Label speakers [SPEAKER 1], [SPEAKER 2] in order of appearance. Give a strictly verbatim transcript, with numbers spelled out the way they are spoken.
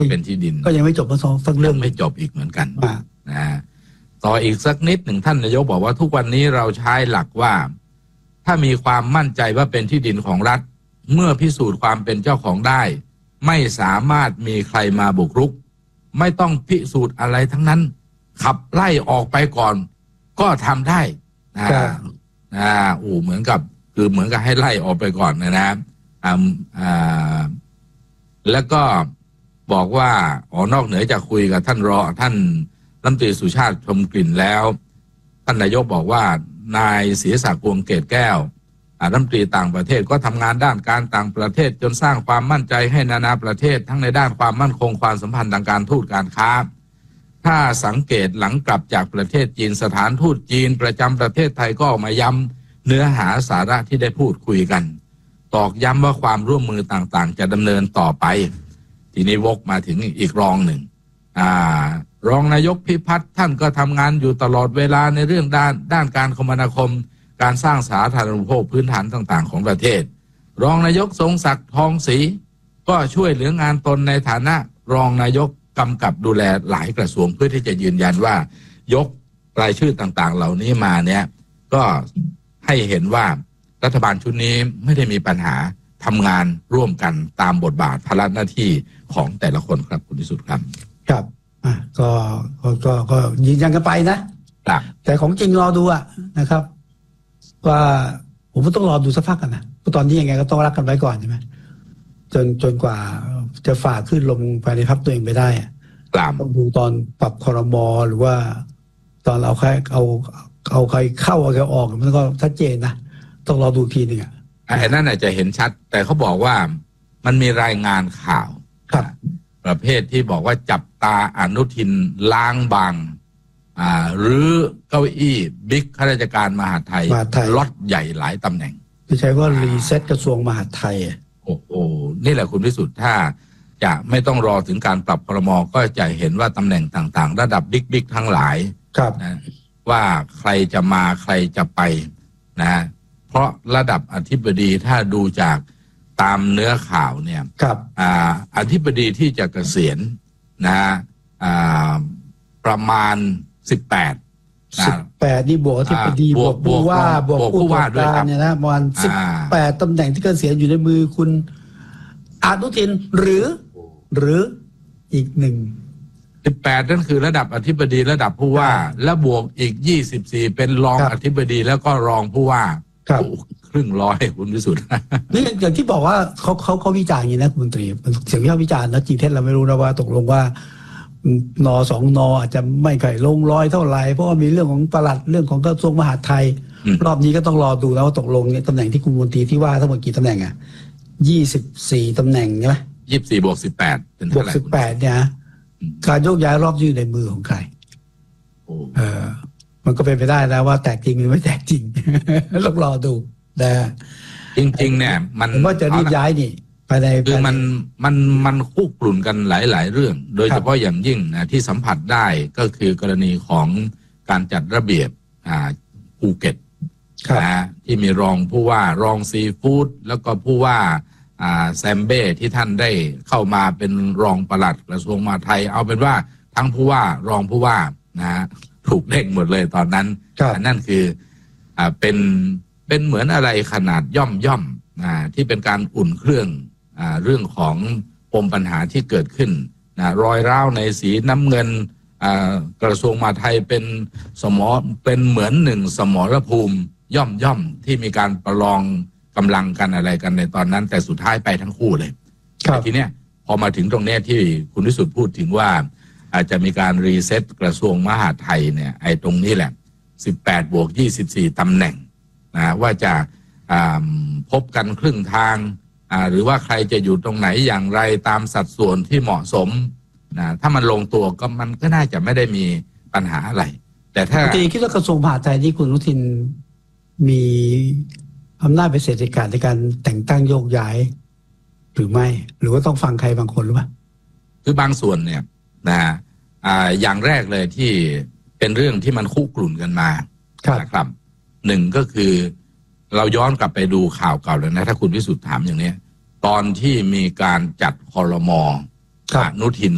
[SPEAKER 1] เป็นที่ดิน
[SPEAKER 2] ก็ยังไม่จบมาสองสักเรื่อง
[SPEAKER 1] ไม่จบอีกเหมือนกันนะต่ออีกสักนิดหนึ่งท่านนายกบอกว่าทุกวันนี้เราใช้หลักว่าถ้ามีความมั่นใจว่าเป็นที่ดินของรัฐเมื่อพิสูจน์ความเป็นเจ้าของได้ไม่สามารถมีใครมาบุกรุกไม่ต้องพิสูจน์อะไรทั้งนั้นขับไล่ออกไปก่อนก็ทำได้นะนะอู๋เหมือนกับคือเหมือนกับให้ไล่ออกไปก่อนนะนะอ่าอ่าแล้วก็บอกว่าอ๋อนอกเหนือจากคุยกับท่านรอท่านรัฐมนตรีสุชาติชมกลิ่นแล้วท่านนายกบอกว่านายศรีศักดิ์วงศ์เกตแก้วรัฐมนตรีต่างประเทศก็ทำงานด้านการต่างประเทศจนสร้างความมั่นใจให้นานาประเทศทั้งในด้านความมั่นคงความสัมพันธ์ทางการทูตการค้าถ้าสังเกตหลังกลับจากประเทศจีนสถานทูตจีนประจำประเทศไทยก็ออกมาย้ำเนื้อหาสาระที่ได้พูดคุยกันตอกย้ำว่าความร่วมมือต่างๆจะดำเนินต่อไปทีนี้วกมาถึงอีกรองหนึ่งอ่ารองนายกพิพัฒน์ท่านก็ทำงานอยู่ตลอดเวลาในเรื่องด้านด้านการคมนาคมการสร้างสาธารณูปโภคพื้นฐานต่างๆของประเทศรองนายกทรงศักดิ์ทองศรีก็ช่วยเหลืองานตนในฐานะรองนายกกำกับดูแลหลายกระทรวงเพื่อที่จะยืนยันว่ายกรายชื่อต่างๆเหล่านี้มาเนี่ยก็ให้เห็นว่ารัฐบาลชุดนี้ไม่ได้มีปัญหาทำงานร่วมกันตามบทบาทภาระหน้าที่ของแต่ละคนครับคุณวิสุทธิ์ครับ
[SPEAKER 2] ครับอ่ะก็ก็ก็ยืนยันกันไปนะครับแต่ของจริงรอดูอะนะครับว่าผมก็ต้องรอดูสักพักกันนะเพราะตอนนี้ยังไงก็ต้องรักกันไว้ก่อนใช่ไหมจนจนกว่าจะฝ่าขึ้นลงภายในพรรคตัวเองไปได้ต้องดูตอนปรับครม.หรือว่าตอนเอาใครเอาเอาใครเข้าเอาใครออกมันก็ชัดเจนนะต้องรอดูทีนึงอ่ะ
[SPEAKER 1] ไอ้นั่นอาจจะเห็นชัดแต่เขาบอกว่ามันมีรายงานข่าว
[SPEAKER 2] ครับ
[SPEAKER 1] ประเภทที่บอกว่าจับตาอนุทินล้างบางอ่าหรือเก้าอี้บิ๊กข้าราชการมหาดไทยล็อตใหญ่หลายตำแหน่ง
[SPEAKER 2] ที่ใช้ว่ารีเซ็ตกระทรวงมหาดไทย
[SPEAKER 1] โอ้โหนี่แหละคุณวิสุทธิ์ถ้าจะไม่ต้องรอถึงการปรับครม.ก็จะเห็นว่าตำแหน่งต่างๆระดับบิ๊กๆทั้งหลายนะว่าใครจะมาใครจะไปนะเพราะระดับอธิบดีถ้าดูจากตามเนื้อข่าวเนี่ยอ่าอธิบดีที่จะเกษียณนะอ่าประมาณสิบแปด
[SPEAKER 2] สิบแปดนี่บวกที่พอดีบวกผู้ว่าบวกผู้ว่าด้วยครับเนี่ยนะประมาณสิบแปดตำแหน่งที่เกษียณอยู่ในมือคุณอนุทินหรือหรืออีกหนึ่ง
[SPEAKER 1] สิบแปดนั่นคือระดับอธิบดีระดับผู้ว่าและบวกอีกยี่สิบสี่เป็นรองอธิบดีแล้วก็รองผู้ว่าครึ่งร้อยคุณวิสุทธิ์
[SPEAKER 2] นี่อย่างที่บอกว่าเขาเขาเขาวิจารณ์อย่างนี้นะคุณมนตรีเสียงวิพากษ์วิจารณ์นะจริงเท็จเราไม่รู้นะว่าตกลงว่านอสองนออาจจะไม่ค่อยลงรอยเท่าไหร่เพราะว่ามีเรื่องของปลัดเรื่องของกระทรวงมหาดไทยรอบนี้ก็ต้องรอดูแล้วว่าตกลงเนี่ยตำแหน่งที่คุณมนตรีที่ว่าทั้งหมดกี่ตำแหน่งอ่ะยี่สิบสี่ตำแหน่งใช่ไหม
[SPEAKER 1] ยี่สิบสี่บวกสิบแปดเป็น
[SPEAKER 2] บวกสิบแปดเนี่ยการโยกย้ายรอบนี้อยู่ในมือของใครเออมันก็เป็นไปได้แล้วว่าแตกจริงหรือไม่แตกจริงต้องรอดูนะ
[SPEAKER 1] จริงๆเนี่ยมัน
[SPEAKER 2] ว่าจะรีบย้ายนี่ภายใน
[SPEAKER 1] คือมันมันมันคู่กลุ่นกันหลายๆเรื่องโดยเฉพาะอย่างยิ่งนะที่สัมผัสได้ก็คือกรณีของการจัดระเบียบอ่าภูเก็ตนะที่มีรองผู้ว่ารองซีฟู้ดแล้วก็ผู้ว่าอ่าแซมเบ้ที่ท่านได้เข้ามาเป็นรองปลัดกระทรวงมหาดไทยเอาเป็นว่าทั้งผู้ว่ารองผู้ว่านะถูกเด้งหมดเลยตอนนั้นนั่นคืออ่าเป็นเป็นเหมือนอะไรขนาดย่อมย่อมอ่าที่เป็นการอุ่นเครื่องอ่าเรื่องของปมปัญหาที่เกิดขึ้นนะรอยร้าวในสีน้ำเงินอ่ากระทรวงมหาดไทยเป็นสมอเป็นเหมือนหนึ่งสมรภูมิย่อมย่อมที่มีการประลองกำลังกันอะไรกันในตอนนั้นแต่สุดท้ายไปทั้งคู่เลยแต่ทีเนี้ยพอมาถึงตรงนี้ที่คุณวิสุทธิ์พูดถึงว่าอาจจะมีการรีเซ็ตกระทรวงมหาดไทยเนี่ยไอ้ตรงนี้แหละสิบแปดบวกยี่สิบสี่ตำแหน่งนะว่าจะพบกันครึ่งทางหรือว่าใครจะอยู่ตรงไหนอย่างไรตามสัดส่วนที่เหมาะสมนะถ้ามันลงตัวก็มันก็น่าจะไม่ได้มีปัญหาอะไรแต่ถ้า
[SPEAKER 2] ตีคิดว่ากระทรวงมหาดไทยที่คุณอนุทินมีอำนาจเป็นเศรษฐกิจในการแต่งตั้งโยกย้ายหรือไม่หรือว่าต้องฟังใครบางคนหรือเปล่า
[SPEAKER 1] คือบางส่วนเนี่ยนะอ่าอย่างแรกเลยที่เป็นเรื่องที่มันคุกรุ่นกันมานะครับหนึ่งก็คือเราย้อนกลับไปดูข่าวเก่าเลยนะถ้าคุณวิสุทธิ์ถามอย่างนี้ตอนที่มีการจัดครม.อนุทิน